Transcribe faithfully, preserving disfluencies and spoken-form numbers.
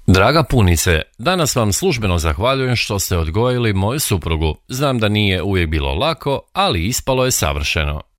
Draga punice, danas vam službeno zahvaljujem što ste odgojili moju suprugu. Znam da nije uvijek bilo lako, ali ispalo je savršeno.